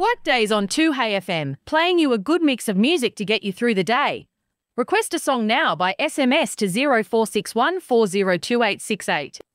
Workdays on 2Hey FM, playing you a good mix of music to get you through the day. Request a song now by SMS to 0461 402868.